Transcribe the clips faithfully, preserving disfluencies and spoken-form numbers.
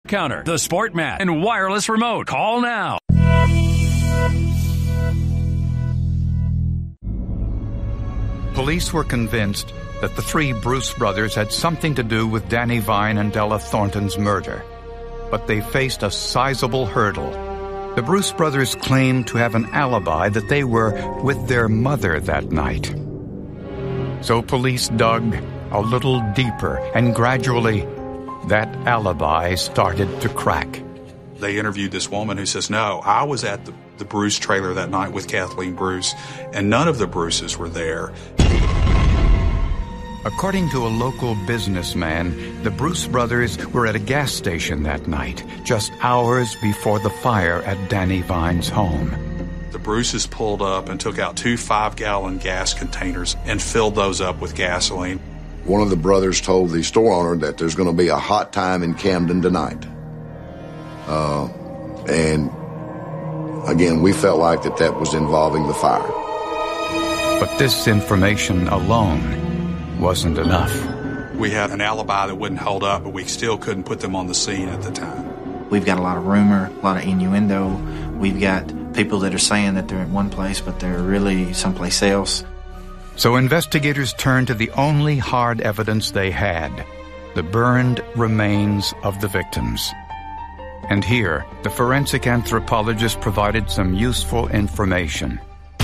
Counter, the Sport Mat, and wireless remote. Call now. Police were convinced that the three Bruce brothers had something to do with Danny Vine and Della Thornton's murder. But they faced a sizable hurdle. The Bruce brothers claimed to have an alibi that they were with their mother that night. So police dug a little deeper, and gradually that alibi started to crack. They interviewed this woman who says, no, I was at the, the Bruce trailer that night with Kathleen Bruce, and none of the Bruces were there. According to a local businessman, the Bruce brothers were at a gas station that night, just hours before the fire at Danny Vine's home. The Bruces pulled up and took out two five-gallon gas containers and filled those up with gasoline. One of the brothers told the store owner that there's going to be a hot time in Camden tonight. Uh, and again, we felt like that that was involving the fire. But this information alone wasn't enough. We had an alibi that wouldn't hold up, but we still couldn't put them on the scene at the time. We've got a lot of rumor, a lot of innuendo. We've got people that are saying that they're in one place, but they're really someplace else. So investigators turned to the only hard evidence they had, the burned remains of the victims. And here, the forensic anthropologist provided some useful information.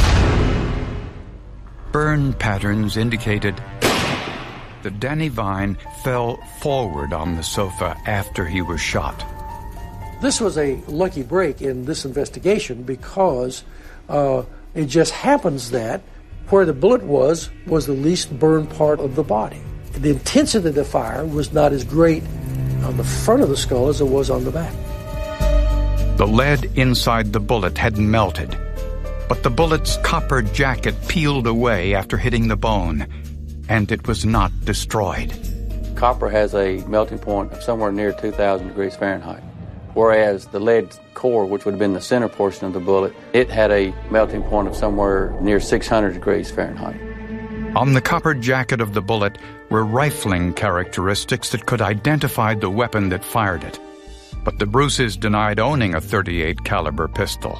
Burn patterns indicated that Danny Vine fell forward on the sofa after he was shot. This was a lucky break in this investigation because uh, it just happens that where the bullet was, was the least burned part of the body. The intensity of the fire was not as great on the front of the skull as it was on the back. The lead inside the bullet had melted, but the bullet's copper jacket peeled away after hitting the bone, and it was not destroyed. Copper has a melting point of somewhere near two thousand degrees Fahrenheit, whereas the lead core, which would have been the center portion of the bullet, it had a melting point of somewhere near six hundred degrees Fahrenheit. On the copper jacket of the bullet were rifling characteristics that could identify the weapon that fired it. But the Bruces denied owning a thirty-eight caliber pistol.